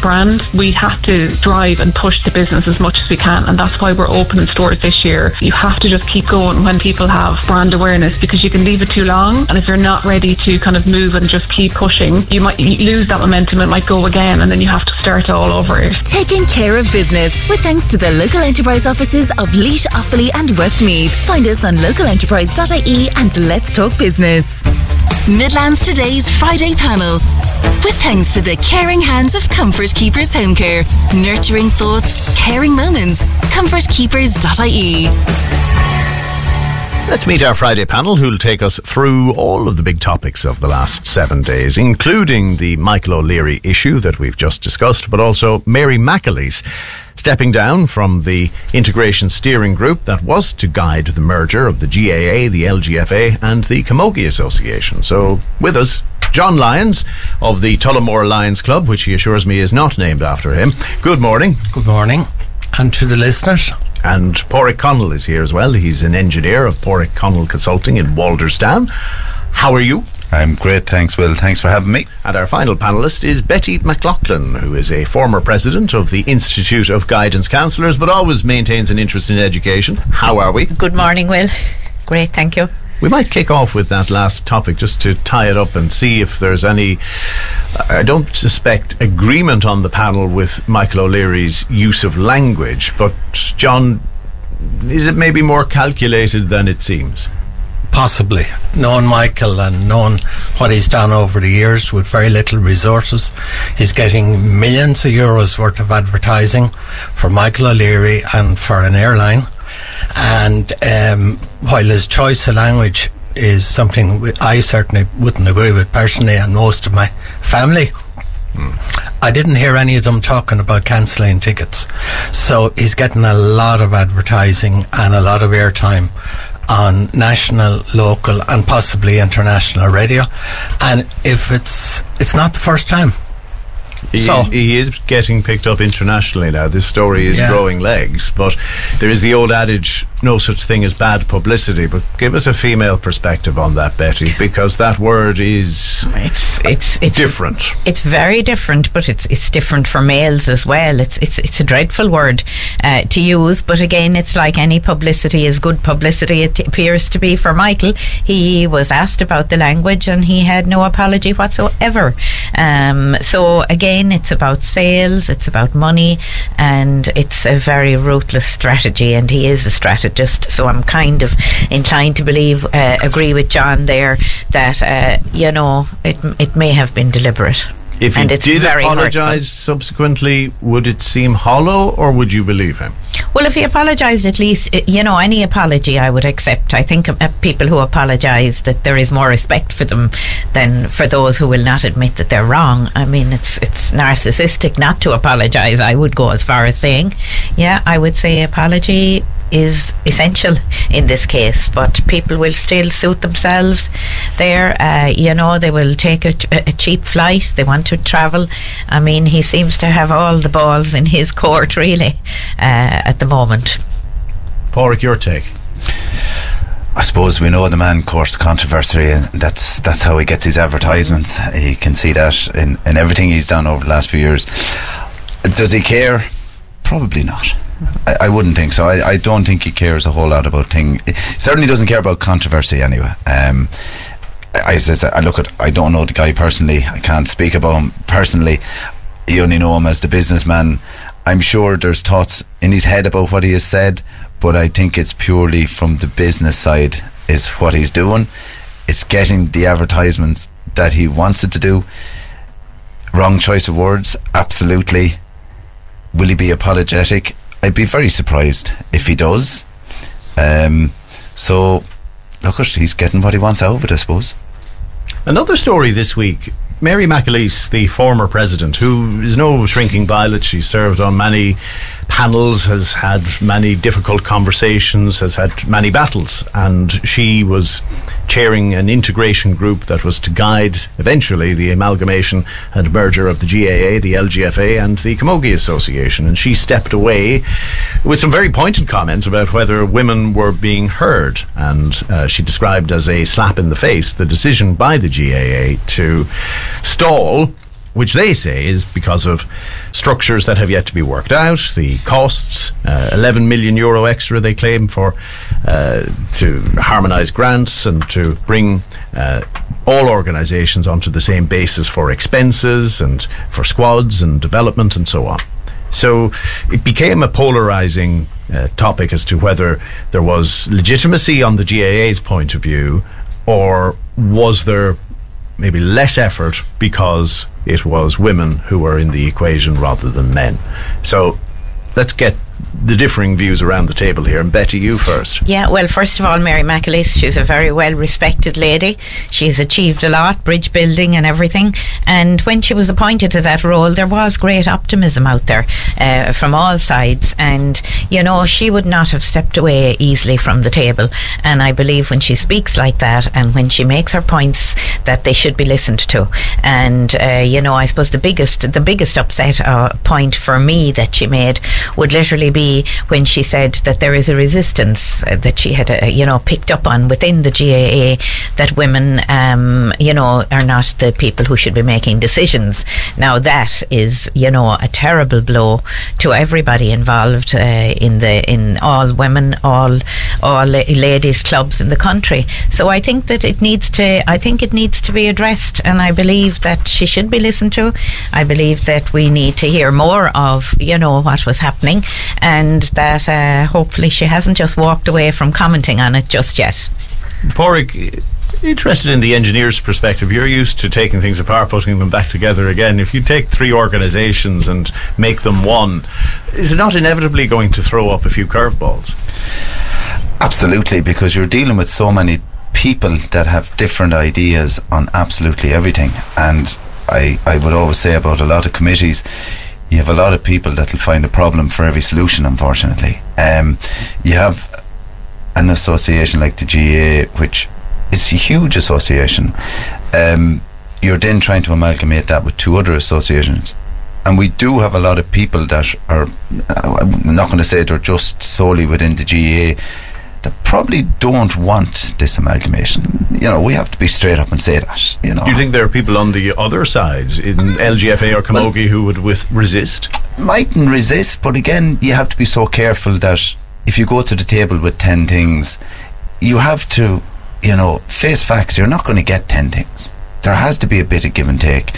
brand. We have to drive and push the business as much as we can, and that's why we're opening stores this year. You have to just keep going when people have brand awareness, because you can leave it too long, and if you're not ready to kind of move and just keep pushing, you might lose that momentum. It might go again, and then you have to start all over. Taking care of business with thanks to the local enterprise offices of Laois, Offaly and Westmeath. Find us on localenterprise.ie and let's talk business. Midlands Today's Friday panel, with thanks to the caring hands of Comfort Keepers Home Care. Nurturing thoughts, caring moments. comfortkeepers.ie. Let's meet our Friday panel, who'll take us through all of the big topics of the last 7 days, including the Michael O'Leary issue that we've just discussed, but also Mary McAleese stepping down from the integration steering group that was to guide the merger of the GAA, the LGFA and the Camogie Association. So with us, John Lyons of the Tullamore Lions Club, which he assures me is not named after him. Good morning. Good morning. And to the listeners. And Pádraig Connell is here as well. He's an engineer of Pádraig Connell Consulting in Walderstown. How are you? I'm great, thanks, Will. Thanks for having me. And our final panellist is Betty McLaughlin, who is a former president of the Institute of Guidance Counsellors, but always maintains an interest in education. How are we? Good morning, Will. Great, thank you. We might kick off with that last topic just to tie it up and see if there's any, I don't suspect agreement on the panel with Michael O'Leary's use of language, but John, is it maybe more calculated than it seems? Possibly. Knowing Michael and knowing what he's done over the years with very little resources, he's getting millions of euros worth of advertising for Michael O'Leary and for an airline. And while his choice of language is something I certainly wouldn't agree with personally, and most of my family, I didn't hear any of them talking about cancelling tickets. So he's getting a lot of advertising and a lot of airtime on national, local and possibly international radio. And if it's not the first time. He is getting picked up internationally now. This story is growing legs, but there is the old adage, no such thing as bad publicity. But give us a female perspective on that, Betty, because that word is it's different. It's very different, but it's different for males as well. It's a dreadful word to use, but again, it's like any publicity is good publicity. It appears to be for Michael. He was asked about the language and he had no apology whatsoever. So again, it's about sales, it's about money, and it's a very ruthless strategy, and he is a strategist. So I'm kind of inclined to believe, agree with John there, that it may have been deliberate. If he did apologise subsequently, would it seem hollow, or would you believe him? Well, if he apologised, at least, any apology I would accept. I think people who apologise, that there is more respect for them than for those who will not admit that they're wrong. I mean, it's narcissistic not to apologise, I would go as far as saying. Yeah, I would say apology is essential in this case, but people will still suit themselves there. They will take a cheap flight. They want to travel. I mean, he seems to have all the balls in his court, really, at the moment. Pádraig, your take? I suppose we know the man courts controversy, and that's how he gets his advertisements. You can see that in everything he's done over the last few years. Does he care? Probably not. I wouldn't think so. I don't think he cares a whole lot about things. He certainly doesn't care about controversy anyway. I don't know the guy personally. I can't speak about him personally. You only know him as the businessman. I'm sure there's thoughts in his head about what he has said, but I think it's purely from the business side is what he's doing. It's getting the advertisements that he wants it to do. Wrong choice of words, absolutely. Will he be apologetic? I'd be very surprised if he does. So, look, he's getting what he wants out of it, I suppose. Another story this week. Mary McAleese, the former president, who is no shrinking violet. She served on many panels, has had many difficult conversations, has had many battles, and she was chairing an integration group that was to guide eventually the amalgamation and merger of the GAA, the LGFA and the Camogie Association, and she stepped away with some very pointed comments about whether women were being heard, and she described as a slap in the face the decision by the GAA to stall which they say is because of structures that have yet to be worked out, the costs, 11 million euro extra they claim for to harmonise grants and to bring all organisations onto the same basis for expenses and for squads and development and so on. So it became a polarising topic as to whether there was legitimacy on the GAA's point of view, or was there maybe less effort because it was women who were in the equation rather than men. So let's get the differing views around the table here. And Betty, you first. Yeah, well, first of all, Mary McAleese, she's a very well respected lady. She's achieved a lot, bridge building and everything, and when she was appointed to that role, there was great optimism out there from all sides, and you know, she would not have stepped away easily from the table. And I believe when she speaks like that and when she makes her points, that they should be listened to. And you know, I suppose the biggest upset point for me that she made would literally be when she said that there is a resistance that she had picked up on within the GAA, that women are not the people who should be making decisions. Now that is a terrible blow to everybody involved in all women, all ladies clubs in the country. So I think that it needs to be addressed, and I believe that she should be listened to. I believe that we need to hear more of what was happening, and that hopefully she hasn't just walked away from commenting on it just yet. Pádraig, interested in the engineer's perspective. You're used to taking things apart, putting them back together again. If you take three organisations and make them one, is it not inevitably going to throw up a few curveballs? Absolutely, because you're dealing with so many people that have different ideas on absolutely everything. And I would always say about a lot of committees, you have a lot of people that will find a problem for every solution, unfortunately. You have an association like the GAA, which is a huge association. You're then trying to amalgamate that with two other associations. And we do have a lot of people that are, I'm not going to say they're just solely within the GAA, that probably don't want this amalgamation. We have to be straight up and say that. Do you think there are people on the other side in LGFA or Camogie who would resist? Mightn't resist, but again, you have to be so careful that if you go to the table with 10 things, you have to, face facts. You're not going to get 10 things. There has to be a bit of give and take.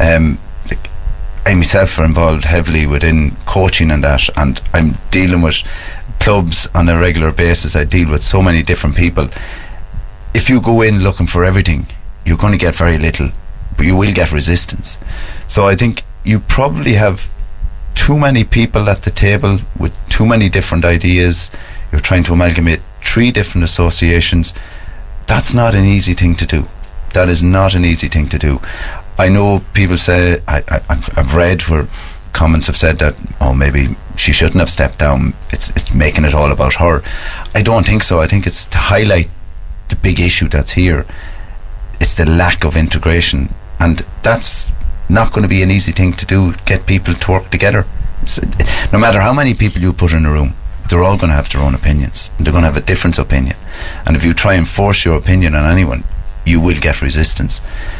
I myself are involved heavily within coaching and that, and I'm dealing with clubs on a regular basis. I deal with so many different people. If you go in looking for everything, you're going to get very little, but you will get resistance. So I think you probably have too many people at the table with too many different ideas. You're trying to amalgamate 3 different associations. That's not an easy thing to do. That is not an easy thing to do. I know people say, I've read where comments have said that, maybe she shouldn't have stepped down, it's making it all about her. I don't think so. I think it's to highlight the big issue that's here. It's the lack of integration, and that's not going to be an easy thing to do, get people to work together. No matter how many people you put in a room, they're all going to have their own opinions, and they're going to have a different opinion, and if you try and force your opinion on anyone, you will get resistance.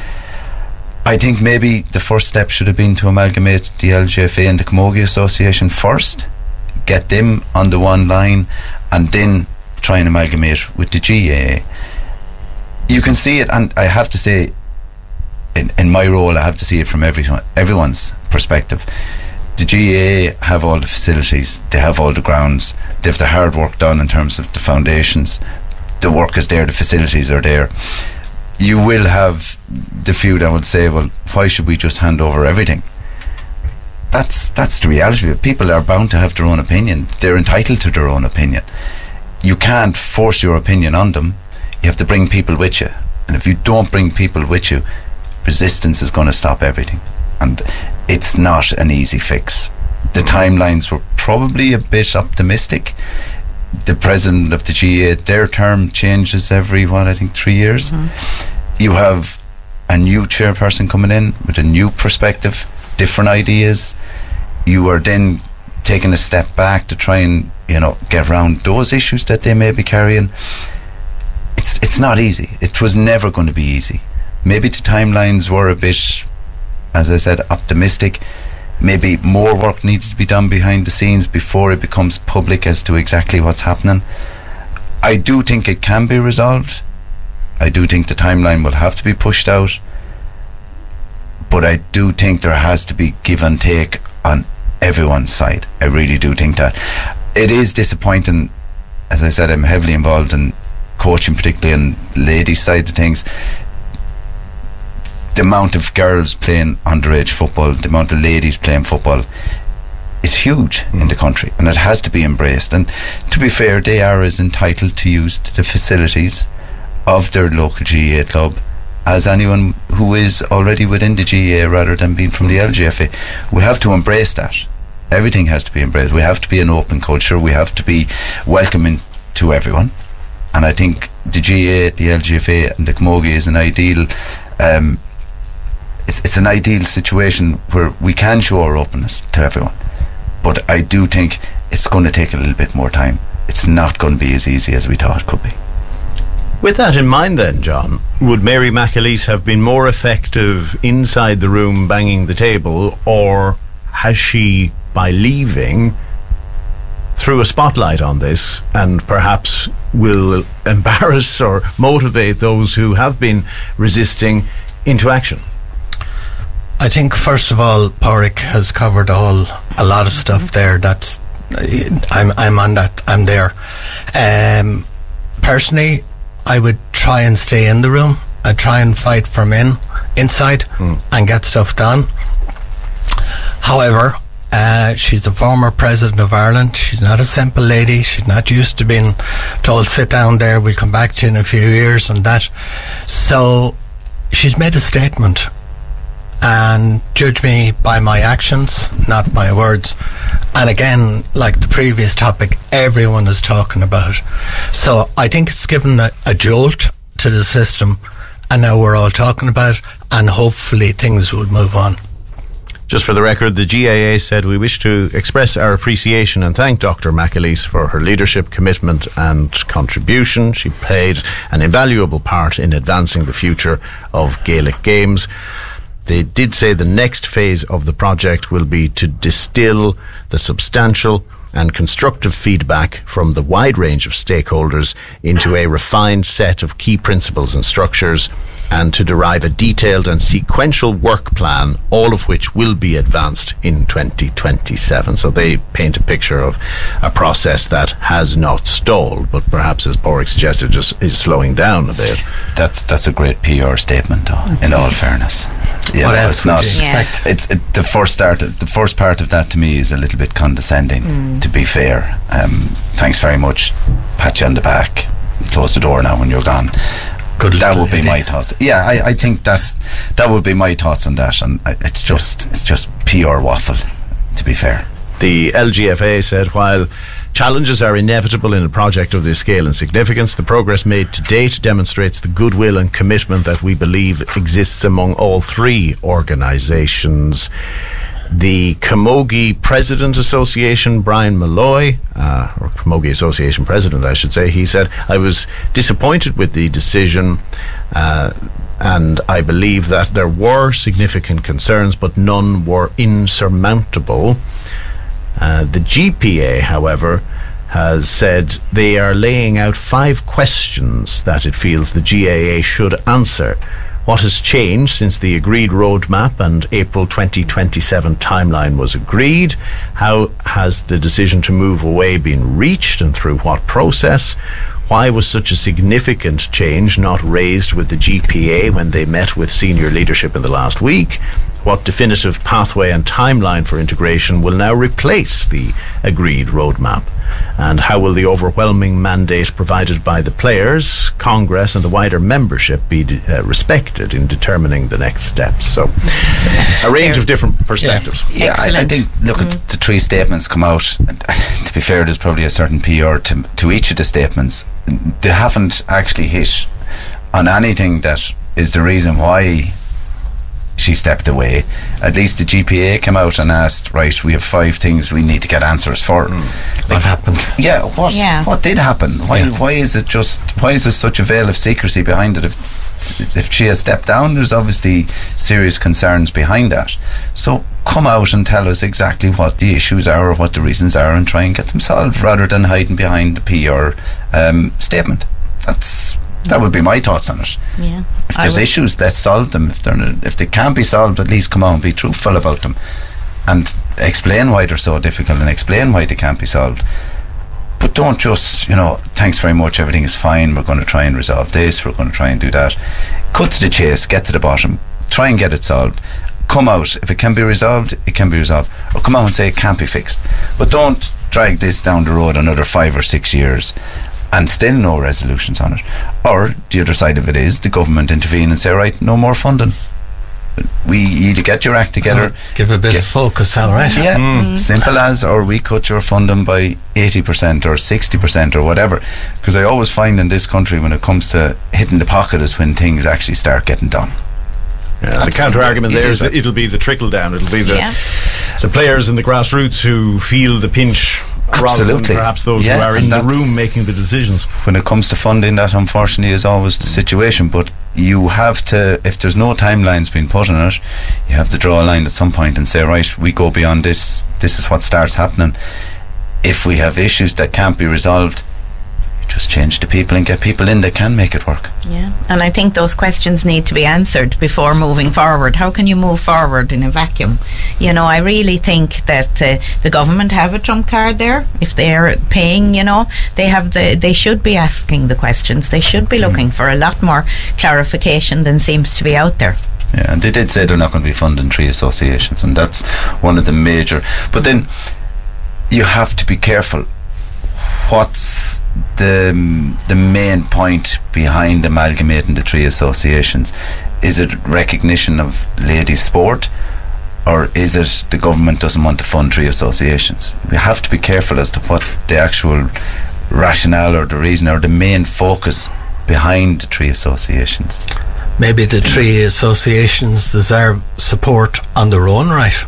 I think maybe the first step should have been to amalgamate the LGFA and the Camogie Association first, get them on the one line, and then try and amalgamate with the GAA. You can see it, and I have to say, in my role, I have to see it from everyone's perspective. The GAA have all the facilities, they have all the grounds, they have the hard work done in terms of the foundations, the work is there, the facilities are there. You will have the few that would say, well, why should we just hand over everything? That's the reality of it. People are bound to have their own opinion. They're entitled to their own opinion. You can't force your opinion on them. You have to bring people with you. And if you don't bring people with you, resistance is going to stop everything. And it's not an easy fix. The timelines were probably a bit optimistic. The president of the GAA, their term changes every 3 years. You have a new chairperson coming in with a new perspective, different ideas. You are then taking a step back to try and get around those issues that they may be carrying. It's not easy. It was never going to be easy. Maybe the timelines were a bit as I said, optimistic. Maybe more work needs to be done behind the scenes before it becomes public as to exactly what's happening. I do think it can be resolved. I do think the timeline will have to be pushed out. But I do think there has to be give and take on everyone's side. I really do think that. It is disappointing. As I said, I'm heavily involved in coaching, particularly on the ladies' side of things. The amount of girls playing underage football, the amount of ladies playing football is huge in the country, and it has to be embraced. And to be fair, they are as entitled to use the facilities of their local GAA club as anyone who is already within the GAA rather than being from the LGFA. We have to embrace that. Everything has to be embraced. We have to be an open culture. We have to be welcoming to everyone. And I think the GAA, the LGFA and the Camogie is an ideal it's an ideal situation where we can show our openness to everyone. But I do think it's going to take a little bit more time. It's not going to be as easy as we thought it could be. With that in mind then, John, would Mary McAleese have been more effective inside the room banging the table, or has she, by leaving, threw a spotlight on this and perhaps will embarrass or motivate those who have been resisting into action? I think first of all, Pádraig has covered a lot of stuff there. That's I'm on that. I'm there. Personally, I would try and stay in the room. I'd try and fight from inside and get stuff done. However, she's the former president of Ireland. She's not a simple lady. She's not used to being told, sit down there, we'll come back to you in a few years and that. So she's made a statement, and judge me by my actions, not my words. And again, like the previous topic, everyone is talking about. So I think it's given a jolt to the system, and now we're all talking about it, and hopefully things will move on. Just for the record, the GAA said, we wish to express our appreciation and thank Dr. McAleese for her leadership, commitment and contribution. She played an invaluable part in advancing the future of Gaelic games. They did say the next phase of the project will be to distill the substantial and constructive feedback from the wide range of stakeholders into a refined set of key principles and structures, and to derive a detailed and sequential work plan, all of which will be advanced in 2027. So they paint a picture of a process that has not stalled, but perhaps, as Pádraig suggested, just is slowing down a bit. That's a great PR statement, though, in all fairness. Yeah, what else it's not. Expect? The first part of that to me is a little bit condescending. To be fair, thanks very much. Pat you on the back. Close the door now when you're gone. That would be my thoughts. Yeah, I think that would be my thoughts on that, and it's just PR waffle, to be fair. The LGFA said, while challenges are inevitable in a project of this scale and significance, the progress made to date demonstrates the goodwill and commitment that we believe exists among all three organisations. The Camogie President Association, Brian Malloy, or Camogie Association President, I should say, he said, I was disappointed with the decision, and I believe that there were significant concerns, but none were insurmountable. The GPA, however, has said they are laying out 5 questions that it feels the GAA should answer. What has changed since the agreed roadmap and April 2027 timeline was agreed? How has the decision to move away been reached, and through what process? Why was such a significant change not raised with the GPA when they met with senior leadership in the last week? What definitive pathway and timeline for integration will now replace the agreed roadmap? And how will the overwhelming mandate provided by the players, Congress and the wider membership be respected in determining the next steps? So a range of different perspectives. Yeah, I think, look at the 3 statements come out. To be fair, there's probably a certain PR to each of the statements. They haven't actually hit on anything that is the reason why she stepped away. At least the GPA came out and asked, right, we have 5 things we need to get answers for. What happened? What did happen? Why is there such a veil of secrecy behind it? If if she has stepped down, there's obviously serious concerns behind that. So come out and tell us exactly what the issues are or what the reasons are, and try and get them solved, rather than hiding behind the PR statement. That would be my thoughts on it. Yeah. If there's issues, let's solve them. If they can't be solved, at least come on, be truthful about them and explain why they're so difficult and explain why they can't be solved. But don't just, thanks very much, everything is fine, we're going to try and resolve this, we're going to try and do that. Cut to the chase, get to the bottom, try and get it solved. Come out, if it can be resolved, it can be resolved. Or come out and say it can't be fixed. But don't drag this down the road another 5 or 6 years and still no resolutions on it. Or the other side of it is the government intervene and say, right, no more funding. We either get your act together, give a bit of focus, all right? Yeah, simple as, or we cut your funding by 80% or 60% or whatever. Because I always find in this country, when it comes to hitting the pocket, is when things actually start getting done. Yeah, the counter argument there is that it'll be the trickle down. It'll be the players in the grassroots who feel the pinch, rather than perhaps those who are in the room making the decisions. When it comes to funding, that unfortunately is always the situation. But you have to, if there's no timelines being put on it, you have to draw a line at some point and say, right, we go beyond this. This is what starts happening. If we have issues that can't be resolved, just change the people and get people in that can make it work. Yeah, and I think those questions need to be answered before moving forward. How can you move forward in a vacuum? I really think that the government have a trump card there. If they're paying, they should be asking the questions. They should be looking for a lot more clarification than seems to be out there. Yeah, and they did say they're not going to be funding tree associations, and that's one of the major. But then you have to be careful. What's the main point behind amalgamating the three associations? Is it recognition of ladies' sport, or is it the government doesn't want to fund three associations? We have to be careful as to what the actual rationale or the reason or the main focus behind the three associations. Maybe the three associations deserve support on their own right.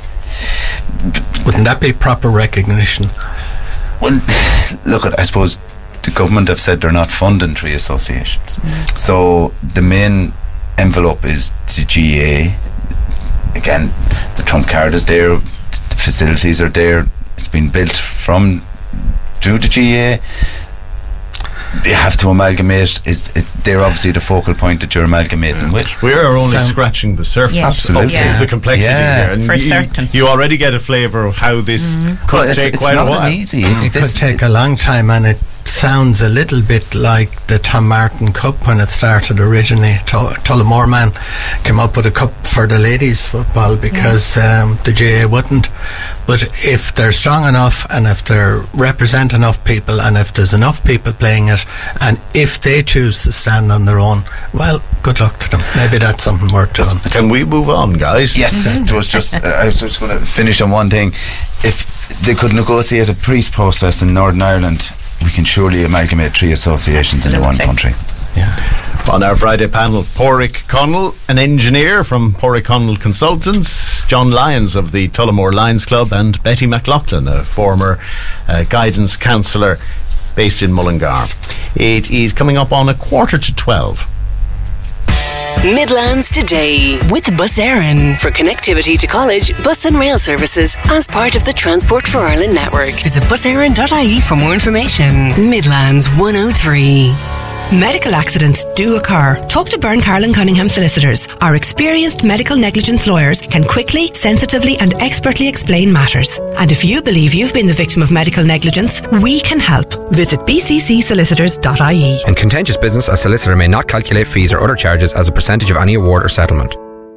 Wouldn't that be proper recognition? Well, look, I suppose the government have said they're not funding three associations. So the main envelope is the GA. Again, the trump card is there, the facilities are there, it's been built through the GA. They have to amalgamate. They're obviously the focal point that you're amalgamating with. We are only scratching the surface of the complexity here. And for certain. You already get a flavour of how this could take quite a while. It could take a long time, and it sounds a little bit like the Tom Martin Cup when it started originally. Tullamore man came up with a cup for the ladies football because the GA wouldn't. But if they're strong enough, and if they represent enough people, and if there's enough people playing it, and if they choose to stand on their own, well, good luck to them. Maybe that's something worth doing. Can we move on, guys? Yes. It was just I was just going to finish on one thing. If they could negotiate a peace process in Northern Ireland, we can surely amalgamate three associations into one country. Yeah. On our Friday panel, Pádraig Connell, an engineer from Pádraig Connell Consultants, John Lyons of the Tullamore Lions Club, and Betty McLaughlin, a former guidance counsellor based in Mullingar. It is coming up on 11:45. Midlands Today with Bus Éireann for connectivity to college, bus and rail services as part of the Transport for Ireland network. Visit buséireann.ie for more information. Midlands 103. Medical accidents do occur. Talk to Byrne Carlin Cunningham Solicitors. Our experienced medical negligence lawyers can quickly, sensitively and expertly explain matters. And if you believe you've been the victim of medical negligence, we can help. Visit bccsolicitors.ie. In contentious business, a solicitor may not calculate fees or other charges as a percentage of any award or settlement.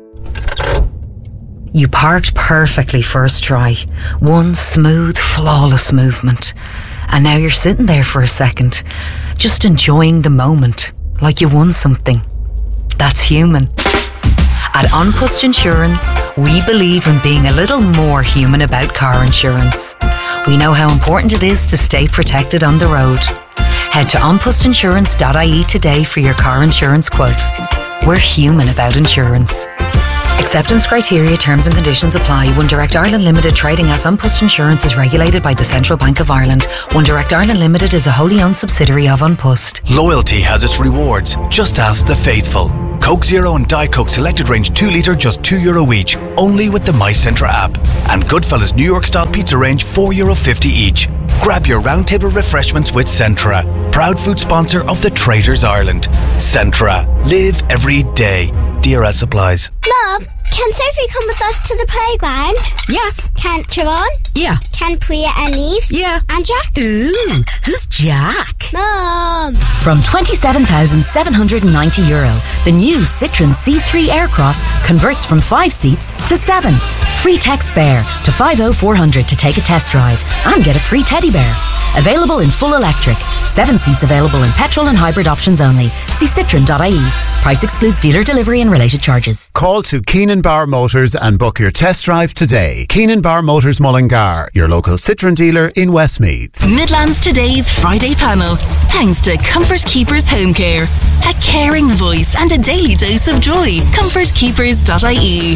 You parked perfectly first try. One smooth, flawless movement. And now you're sitting there for a second, just enjoying the moment, like you won something. That's human. At An Post Insurance, we believe in being a little more human about car insurance. We know how important it is to stay protected on the road. Head to onpostinsurance.ie today for your car insurance quote. We're human about insurance. Acceptance criteria, terms and conditions apply. One Direct Ireland Limited trading as An Post Insurance is regulated by the Central Bank of Ireland. One Direct Ireland Limited is a wholly owned subsidiary of An Post. Loyalty has its rewards. Just ask the faithful. Coke Zero and Diet Coke Selected Range 2 litre just €2 each, only with the My Centra app. And Goodfellas New York Style Pizza Range €4.50 each. Grab your roundtable refreshments with Centra, proud food sponsor of the Traitors Ireland. Centra, live every day. DRL supplies. Mum, can Sophie come with us to the playground? Yes. Can Siobhan? Yeah. Can Priya and Eve? Yeah. And Jack? Ooh, who's Jack? Mum. From €27,790, the new Citroen C3 Aircross converts from 5 seats to 7. Free text BEAR to 50400 to take a test drive and get a free teddy bear. Available in full electric. 7 seats available in petrol and hybrid options only. See citroen.ie. Price excludes dealer delivery and related charges. Call to Keenan Bar Motors and book your test drive today. Keenan Bar Motors Mullingar, your local Citroen dealer in Westmeath. Midlands Today's Friday panel. Thanks to Comfort Keepers Home Care. A caring voice and a daily dose of joy. ComfortKeepers.ie.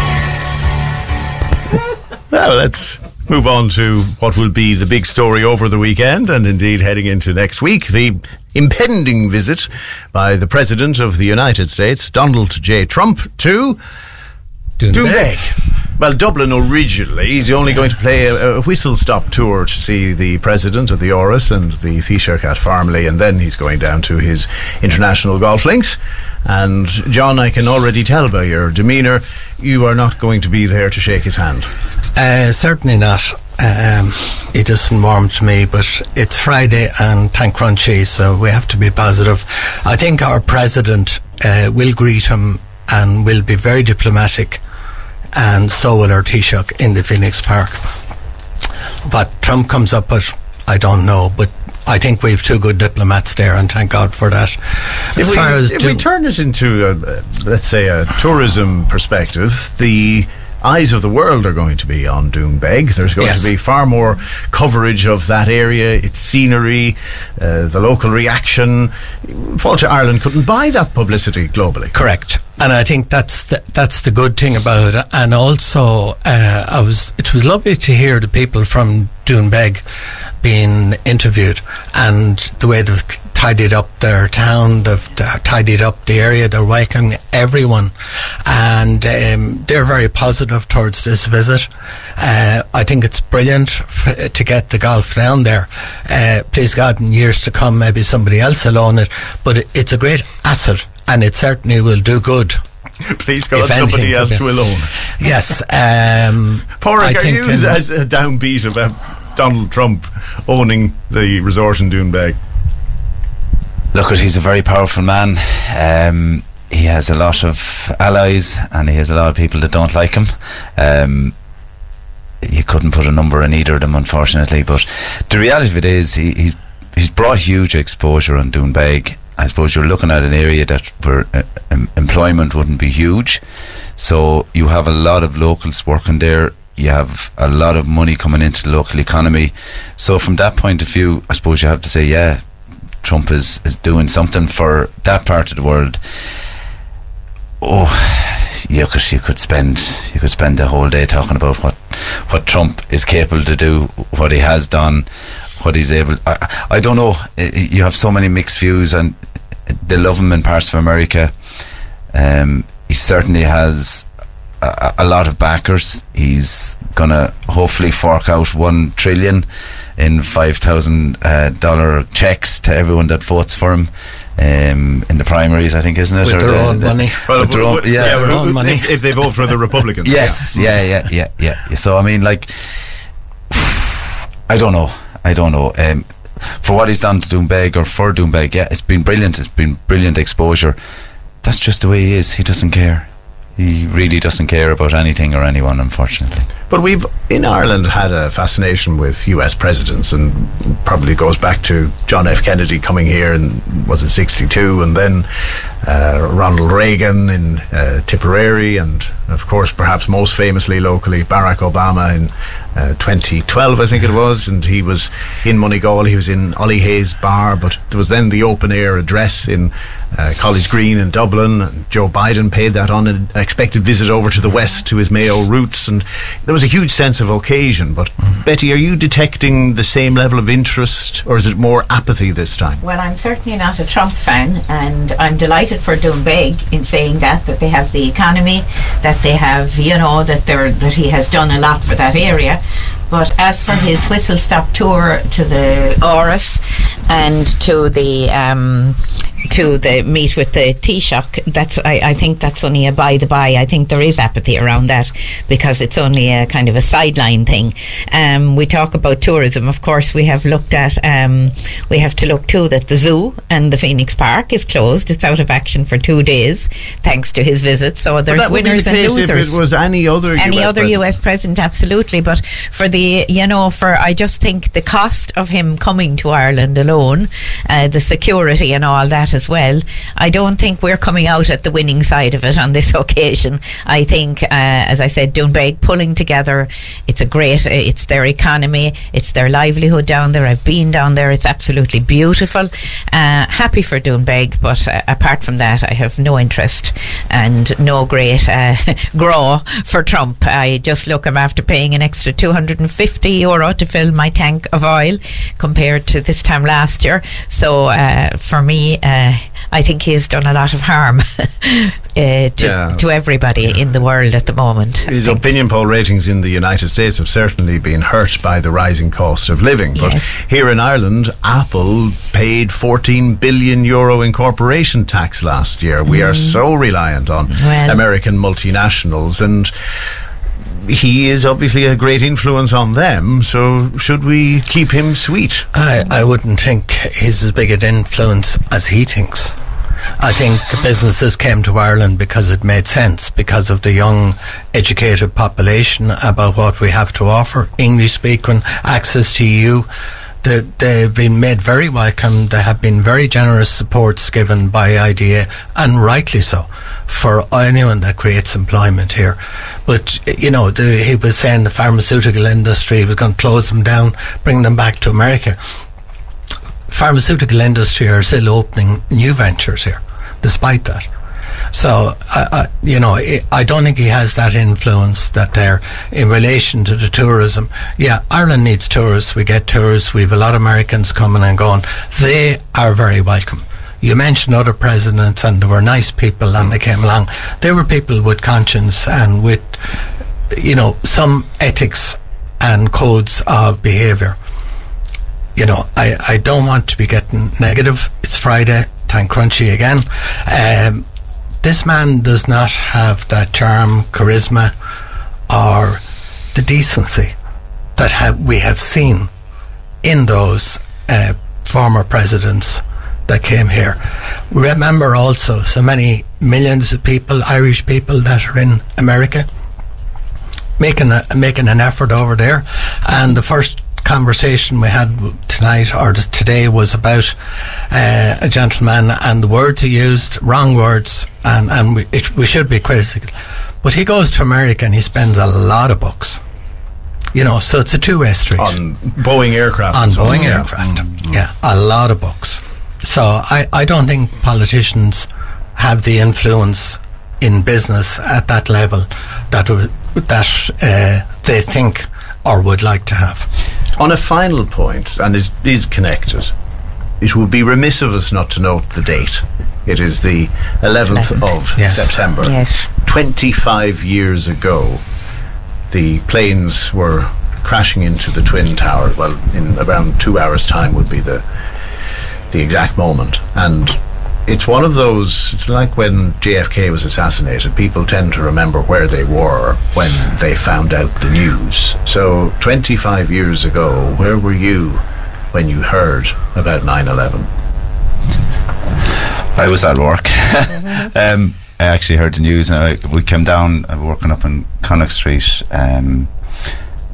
Well, let's move on to what will be the big story over the weekend and indeed heading into next week. The impending visit by the President of the United States, Donald J. Trump, to Doonbeg. Well, Dublin originally. He's only going to play a whistle-stop tour to see the President of the Áras and the Taoiseach at Farmley, and then he's going down to his international golf links. And John, I can already tell by your demeanour, you are not going to be there to shake his hand. Certainly not. It doesn't warm to me, but it's Friday and thank crunchy, so we have to be positive. I think our President will greet him and will be very diplomatic, and so will our Taoiseach in the Phoenix Park. What Trump comes up with, I don't know, but I think we have 2 good diplomats there, and thank God for that. If we turn it into, let's say, a tourism perspective, the eyes of the world are going to be on Doonbeg. There's going to be far more coverage of that area, its scenery, the local reaction. Fáilte Ireland couldn't buy that publicity globally. Correct. And I think that's the good thing about it. And also, it was lovely to hear the people from Doonbeg being interviewed and the way they've tidied up their town, they've tidied up the area, they're welcoming everyone, and they're very positive towards this visit. I think it's brilliant to get the golf down there. Please God, in years to come, maybe somebody else will own it, but it's a great asset, and it certainly will do good. Please God, somebody else will own it. Yes. Pádraig, are you as a downbeat about Donald Trump owning the resort in Doonbeg? Look, he's a very powerful man. He has a lot of allies, and he has a lot of people that don't like him. You couldn't put a number on either of them, unfortunately. But the reality of it is, he's brought huge exposure on Doonbeg. I suppose you're looking at an area where employment wouldn't be huge, so you have a lot of locals working there. You have a lot of money coming into the local economy. So from that point of view, I suppose you have to say, yeah, Trump is doing something for that part of the world. Oh, you could spend the whole day talking about what Trump is capable to do, what he has done, what he's able. I don't know. You have so many mixed views, and they love him in parts of America. He certainly has a lot of backers. He's gonna hopefully fork out $1 trillion in $5,000 checks to everyone that votes for him in the primaries, I think, isn't it? With their own money. With their own money. If they vote for the Republicans. Yes, yeah. So I mean, like, I don't know. For what he's done to Doonbeg, or for Doonbeg, yeah, it's been brilliant. It's been brilliant exposure. That's just the way he is. He doesn't care. He really doesn't care about anything or anyone, unfortunately. But we've, in Ireland, had a fascination with US presidents, and probably goes back to John F. Kennedy coming here in, was it 62, and then Ronald Reagan in Tipperary, and of course, perhaps most famously locally, Barack Obama in 2012, I think it was, and he was in Moneygall, he was in Ollie Hayes Bar, but there was then the open air address in College Green in Dublin, and Joe Biden paid that unexpected visit over to the West to his Mayo roots, and there was a huge sense of occasion. But Betty, are you detecting the same level of interest, or is it more apathy this time? Well, I'm certainly not a Trump fan, and I'm delighted for Doonbeg in saying that they have the economy, that they have, that he has done a lot for that area. But as for his whistle-stop tour to the Áras and to the meet with the Taoiseach, I think that's only a by the by. I think there is apathy around that because it's only a kind of a sideline thing. We talk about tourism. Of course, we have looked at. We have to look too that the zoo and the Phoenix Park is closed. It's out of action for 2 days thanks to his visit. So there's winners and losers. If it was any other US president, absolutely. But for I just think the cost of him coming to Ireland alone, the security and all that as well, I don't think we're coming out at the winning side of it on this occasion. I think, as I said, Doonbeg pulling together, it's their economy, it's their livelihood down there. I've been down there, it's absolutely beautiful. Happy for Doonbeg, but apart from that, I have no interest and no great grow for Trump. I just look, I'm after paying an extra €250 to fill my tank of oil compared to this time last year. So for me, I think he has done a lot of harm to everybody in the world at the moment. His opinion poll ratings in the United States have certainly been hurt by the rising cost of living. But here in Ireland, Apple paid €14 billion in corporation tax last year. We are so reliant on American multinationals, and he is obviously a great influence on them, so should we keep him sweet? I wouldn't think he's as big an influence as he thinks. I think businesses came to Ireland because it made sense, because of the young, educated population, about what we have to offer, English speaking, access to EU. They've been made very welcome. There have been very generous supports given by IDA, and rightly so, for anyone that creates employment here. But, he was saying the pharmaceutical industry was going to close them down, bring them back to America. Pharmaceutical industry are still opening new ventures here, despite that. So, I don't think he has that influence that there in relation to the tourism. Yeah, Ireland needs tourists. We get tourists. We have a lot of Americans coming and going. They are very welcome. You mentioned other presidents, and they were nice people, and they came along. They were people with conscience and with, some ethics and codes of behaviour. I don't want to be getting negative. It's Friday. Thank Crunchy again. This man does not have that charm, charisma, or the decency that we have seen in those former presidents that came here. Remember also so many millions of people, Irish people, that are in America making an effort over there. And the first conversation we had tonight or today was about a gentleman and the words he used, wrong words, and we should be critical. But he goes to America and he spends a lot of bucks. So it's a two-way street. On Boeing aircraft. On Boeing aircraft, yeah, a lot of bucks. So I don't think politicians have the influence in business at that level that they think or would like to have. On a final point, and it is connected, it would be remiss of us not to note the date. It is the 11th of September. Yes. 25 years ago, the planes were crashing into the Twin Towers. Well, in around 2 hours' time would be the exact moment. And it's one of those, it's like when JFK was assassinated. People tend to remember where they were when they found out the news. So 25 years ago, where were you when you heard about 9/11? I was at work. I actually heard the news, and we came down working up on Connacht Street,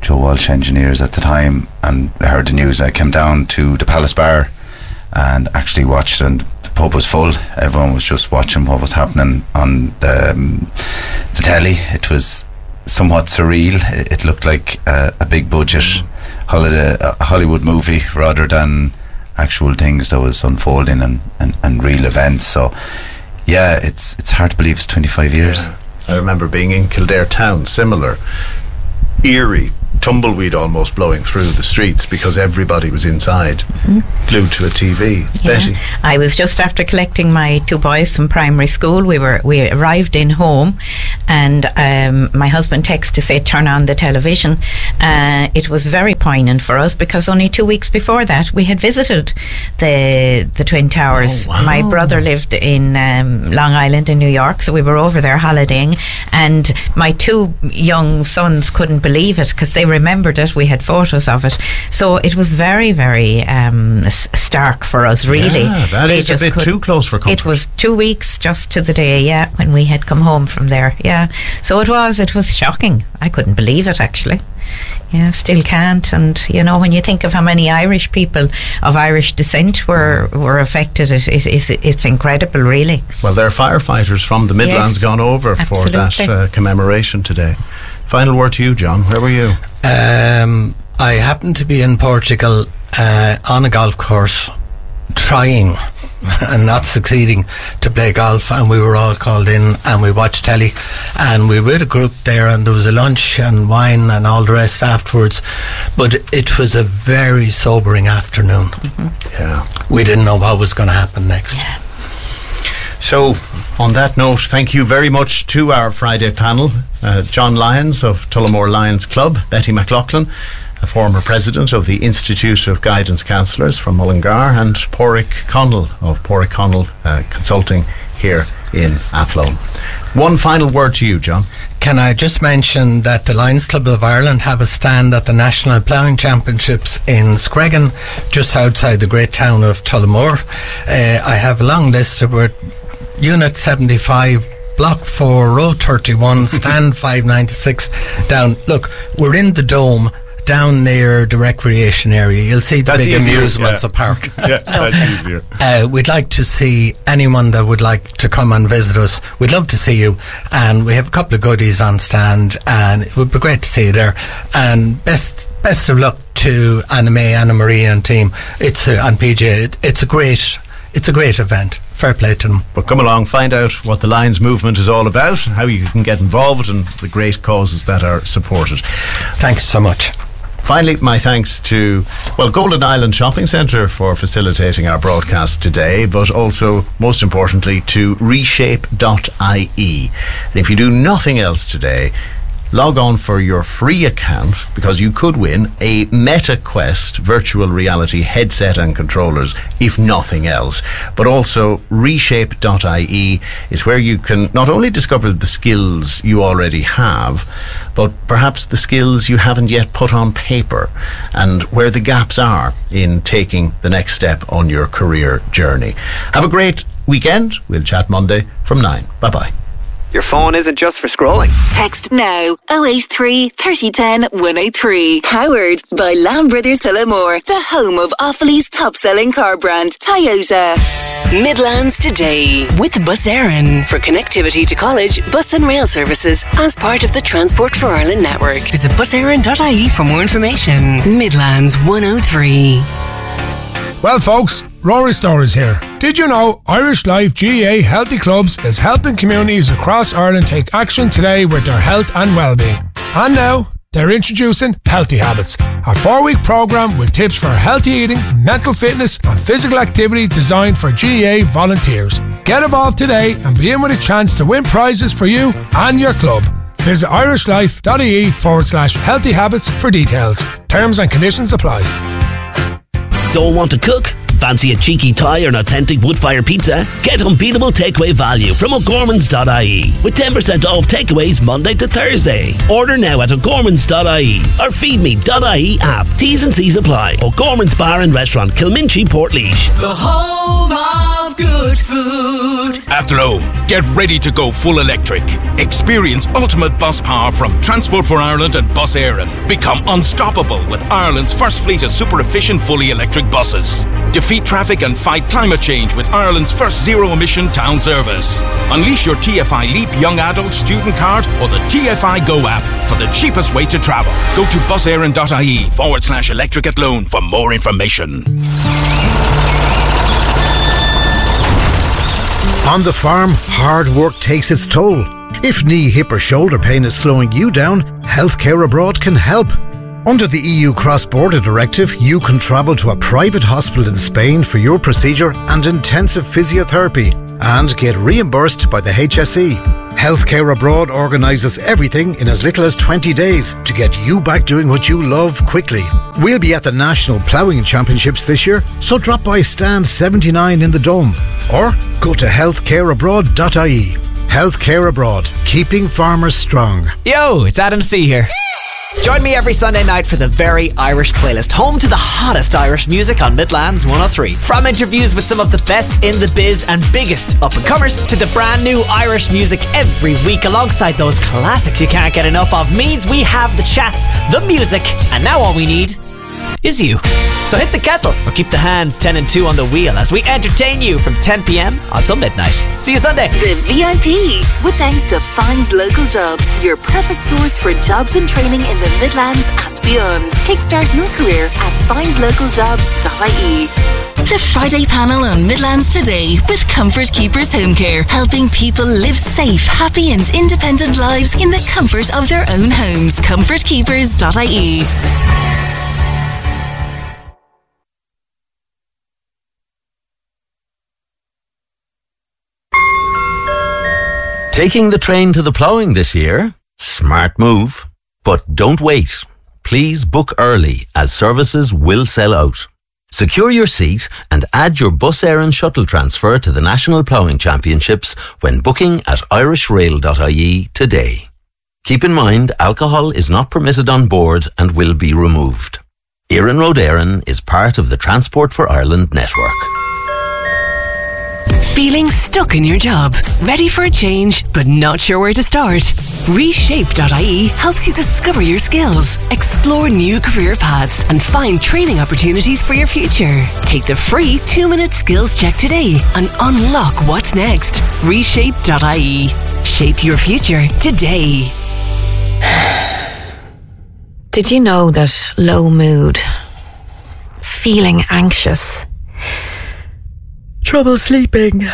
Joe Walsh Engineers at the time, and I heard the news. I came down to the Palace Bar and actually watched, and the pub was full. Everyone was just watching what was happening on the telly. It was somewhat surreal. It looked like a big budget Hollywood movie rather than actual things that was unfolding and real events. So yeah, it's hard to believe it's 25 years. Yeah. I remember being in Kildare town, similar, eerie, tumbleweed almost blowing through the streets because everybody was inside, glued to a TV. Betty. I was just after collecting my 2 boys from primary school. We arrived in home, and my husband texted to say turn on the television. It was very poignant for us because only 2 weeks before that we had visited the Twin Towers. Oh, wow. My brother lived in Long Island in New York, so we were over there holidaying, and my 2 young sons couldn't believe it because they remembered it. We had photos of it, so it was very, very stark for us, really. Yeah, that is a bit too close for comfort. It was 2 weeks just to the day, when we had come home from there. So it was shocking. I couldn't believe it, actually. Still can't. And when you think of how many Irish people of Irish descent were affected, it's incredible, really. Well, there are firefighters from the Midlands gone over for that commemoration today. Final word to you, John. Where were you? I happened to be in Portugal on a golf course trying and not succeeding to play golf, and we were all called in and we watched telly, and we were with a group there, and there was a lunch and wine and all the rest afterwards, but it was a very sobering afternoon. Yeah, we didn't know what was going to happen next. So on that note, thank you very much to our Friday panel, John Lyons of Tullamore Lions Club, Betty McLaughlin, a former president of the Institute of Guidance Counsellors from Mullingar, and Pádraig Connell of Pádraig Connell Consulting here in Athlone. One final word to you, John. Can I just mention that the Lions Club of Ireland have a stand at the National Ploughing Championships in Screggan, just outside the great town of Tullamore. I have a long list of Unit 75, Block 4, Row 31, Stand 596 down. Look, we're in the Dome, down near the recreation area. You'll see the big amusements park. That's easier. We'd like to see anyone that would like to come and visit us. We'd love to see you, and we have a couple of goodies on stand, and it would be great to see you there. And best of luck to Anna Marie and team. And PJ. It's a great event. Fair play to them. But come along, find out what the Lions movement is all about, how you can get involved, and the great causes that are supported. Thanks so much. Finally, my thanks to Golden Island Shopping Centre for facilitating our broadcast today, but also, most importantly, to reshape.ie. And if you do nothing else today, log on for your free account, because you could win a MetaQuest virtual reality headset and controllers, if nothing else. But also, reshape.ie is where you can not only discover the skills you already have, but perhaps the skills you haven't yet put on paper, and where the gaps are in taking the next step on your career journey. Have a great weekend. We'll chat Monday from 9. Bye-bye. Your phone isn't just for scrolling. Text now 083 3010 183. Powered by Lamb Brothers Tullamore, the home of Offaly's top-selling car brand, Toyota. Midlands Today with Bus Éireann. For connectivity to college, bus and rail services as part of the Transport for Ireland network. Visit buséireann.ie for more information. Midlands 103. Well, folks, Rory Stories here. Did you know Irish Life GAA Healthy Clubs is helping communities across Ireland take action today with their health and well-being? And now, they're introducing Healthy Habits, a 4-week programme with tips for healthy eating, mental fitness and physical activity designed for GAA volunteers. Get involved today and be in with a chance to win prizes for you and your club. Visit irishlife.ie/healthy habits for details. Terms and conditions apply. Don't want to cook? Fancy a cheeky Thai or an authentic wood-fire pizza? Get unbeatable takeaway value from O'Gorman's.ie with 10% off takeaways Monday to Thursday. Order now at O'Gorman's.ie or feedme.ie app. T's and C's apply. O'Gorman's Bar and Restaurant, Kilminchie, Portlaoise. The home of of good food. Athlone, get ready to go full electric. Experience ultimate bus power from Transport for Ireland and Bus Éireann. Become unstoppable with Ireland's first fleet of super efficient fully electric buses. Defeat traffic and fight climate change with Ireland's first zero-emission town service. Unleash your TFI Leap Young Adult Student Card or the TFI Go app for the cheapest way to travel. Go to busaaron.ie/electric Athlone for more information. On the farm, hard work takes its toll. If knee, hip or shoulder pain is slowing you down, Healthcare Abroad can help. Under the EU Cross-Border Directive, you can travel to a private hospital in Spain for your procedure and intensive physiotherapy and get reimbursed by the HSE. Healthcare Abroad organises everything in as little as 20 days to get you back doing what you love quickly. We'll be at the National Ploughing Championships this year, so drop by stand 79 in the Dome or go to healthcareabroad.ie. Healthcare Abroad, keeping farmers strong. Yo, it's Adam C here. Join me every Sunday night for the Very Irish Playlist, home to the hottest Irish music on Midlands 103. From interviews with some of the best in the biz and biggest up-and-comers to the brand new Irish music every week alongside those classics you can't get enough of means we have the chats, the music, and now all we need is you. So hit the kettle or keep the hands 10 and 2 on the wheel as we entertain you from 10 p.m. until midnight. See you Sunday. The VIP, with thanks to Find Local Jobs, your perfect source for jobs and training in the Midlands and beyond. Kickstart your career at findlocaljobs.ie. The Friday panel on Midlands Today with Comfort Keepers Home Care, helping people live safe, happy and independent lives in the comfort of their own homes. Comfortkeepers.ie. Taking the train to the ploughing this year? Smart move. But don't wait. Please book early as services will sell out. Secure your seat and add your Bus Éireann shuttle transfer to the National Ploughing Championships when booking at irishrail.ie today. Keep in mind, alcohol is not permitted on board and will be removed. Éireann Road Éireann is part of the Transport for Ireland network. Feeling stuck in your job? Ready for a change, but not sure where to start? Reshape.ie helps you discover your skills, explore new career paths, and find training opportunities for your future. Take the free 2-minute skills check today and unlock what's next. Reshape.ie. Shape your future today. Did you know that low mood, feeling anxious, trouble sleeping,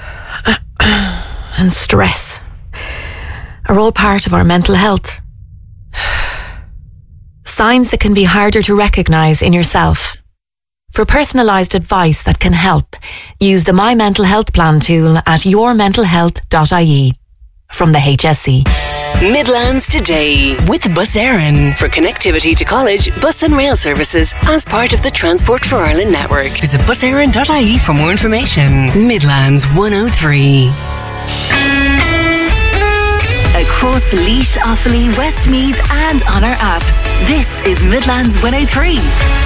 and stress are all part of our mental health? Signs that can be harder to recognise in yourself. For personalised advice that can help, use the My Mental Health Plan tool at yourmentalhealth.ie from the HSE. Midlands Today with Bus Éireann for connectivity to college, bus and rail services as part of the Transport for Ireland network. Visit busaaron.ie for more information. Midlands 103. Across Laois, Offaly, Westmeath and on our app. This is Midlands 103.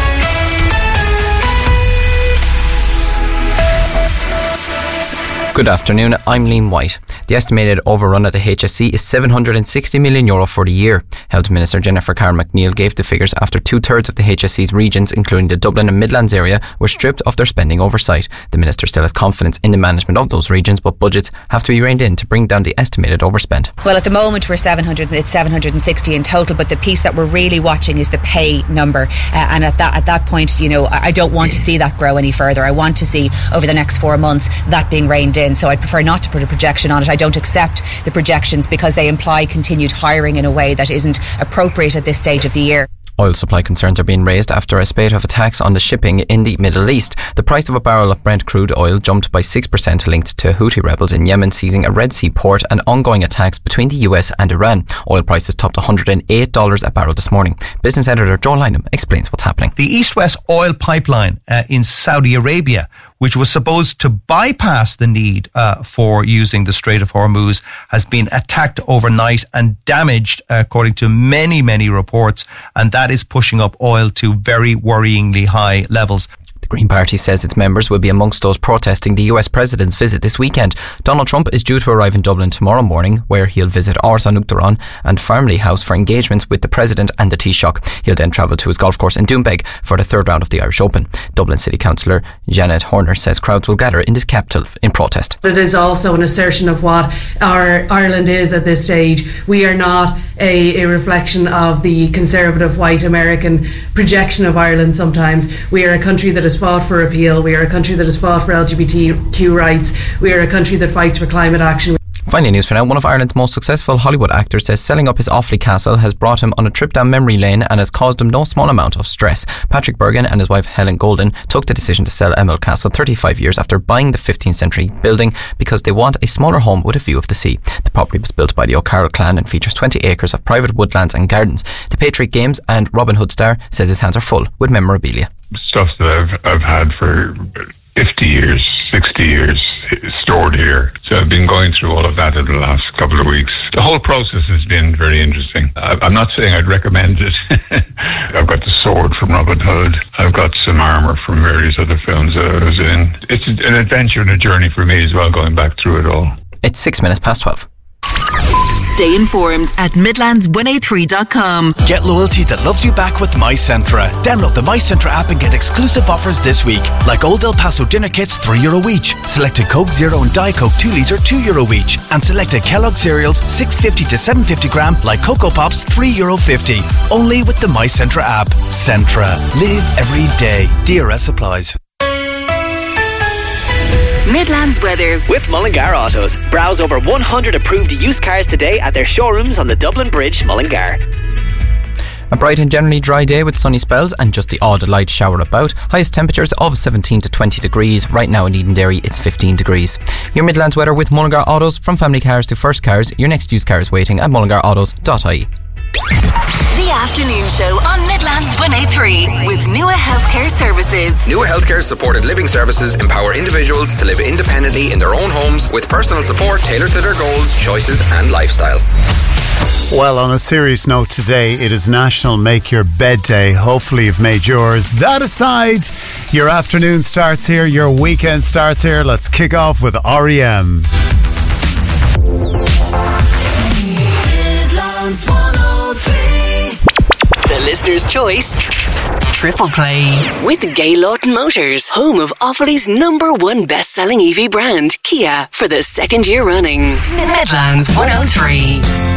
Good afternoon, I'm Liam White. The estimated overrun at the HSE is €760 million for the year. Health Minister Jennifer Carroll McNeil gave the figures after 2/3 of the HSE's regions, including the Dublin and Midlands area, were stripped of their spending oversight. The Minister still has confidence in the management of those regions, but budgets have to be reined in to bring down the estimated overspend. Well, at the moment it's 760 in total, but the piece that we're really watching is the pay number. And at that point, you know, I don't want to see that grow any further. I want to see over the next 4 months that being reined in. So I'd prefer not to put a projection on it. I don't accept the projections because they imply continued hiring in a way that isn't appropriate at this stage of the year. Oil supply concerns are being raised after a spate of attacks on the shipping in the Middle East. The price of a barrel of Brent crude oil jumped by 6% linked to Houthi rebels in Yemen seizing a Red Sea port and ongoing attacks between the US and Iran. Oil prices topped $108 a barrel this morning. Business editor Joe Lynham explains what's happening. The East-West oil pipeline in Saudi Arabia, which was supposed to bypass the need for using the Strait of Hormuz, has been attacked overnight and damaged, according to many reports, and that is pushing up oil to very worryingly high levels. The The Green Party says its members will be amongst those protesting the US President's visit this weekend. Donald Trump is due to arrive in Dublin tomorrow morning, where he'll visit Ars an Uachtaráin and Farmley House for engagements with the President and the Taoiseach. He'll then travel to his golf course in Doonbeg for the third round of the Irish Open. Dublin City Councillor Janet Horner says crowds will gather in this capital in protest. It is also an assertion of what our Ireland is at this stage. We are not a reflection of the conservative white American projection of Ireland sometimes. We are a country that has fought for repeal. We are a country that has fought for LGBTQ rights. We are a country that fights for climate action. Finally, news for now. One of Ireland's most successful Hollywood actors says selling up his Offaly castle has brought him on a trip down memory lane and has caused him no small amount of stress. Patrick Bergin and his wife Helen Golden took the decision to sell Emil Castle 35 years after buying the 15th century building because they want a smaller home with a view of the sea. The property was built by the O'Carroll clan and features 20 acres of private woodlands and gardens. The Patriot Games and Robin Hood star says his hands are full with memorabilia. Stuff that I've had for 50 years, 60 years stored here. So I've been going through all of that in the last couple of weeks. The whole process has been very interesting. I'm not saying I'd recommend it. I've got the sword from Robin Hood. I've got some armour from various other films that I was in. It's an adventure and a journey for me as well, going back through it all. It's 12:06. Stay informed at Midlands183.com. Get loyalty that loves you back with MyCentra. Download the MyCentra app and get exclusive offers this week, like Old El Paso dinner kits €3 each, selected Coke Zero and Diet Coke 2 litre €2 each, and selected Kellogg cereals 650 to 750 gram like Cocoa Pops €3.50. Only with the MyCentra app. Centra. Live every day. DRS applies. Midlands weather with Mullingar Autos. Browse over 100 approved used cars today at their showrooms on the Dublin Bridge, Mullingar. A bright and generally dry day with sunny spells and just the odd light shower about. Highest temperatures of 17 to 20 degrees. Right now in Edenderry it's 15 degrees. Your Midlands weather with Mullingar Autos. From family cars to first cars, your next used car is waiting at mullingarautos.ie. The afternoon show on Midlands 183 with Nua Healthcare Services. Nua Healthcare supported living services empower individuals to live independently in their own homes with personal support tailored to their goals, choices and lifestyle. Well, on a serious note today, it is National Make Your Bed Day. Hopefully you've made yours. That aside, your afternoon starts here, your weekend starts here. Let's kick off with R.E.M. Midlands 103. The listener's choice. Triple Play. With Gay Lawton Motors, home of Offaly's #1 best-selling EV brand, Kia, for the second year running. Midlands 103.